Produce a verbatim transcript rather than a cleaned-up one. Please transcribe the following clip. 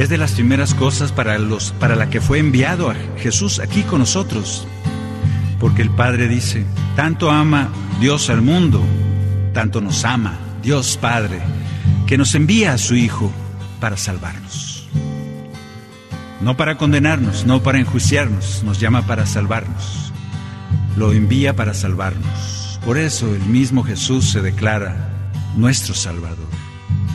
Es de las primeras cosas para, los, para la que fue enviado a Jesús aquí con nosotros. Porque el Padre dice, tanto ama Dios al mundo, tanto nos ama Dios Padre, que nos envía a su Hijo para salvarnos. No para condenarnos, no para enjuiciarnos, nos llama para salvarnos. Lo envía para salvarnos. Por eso el mismo Jesús se declara nuestro Salvador.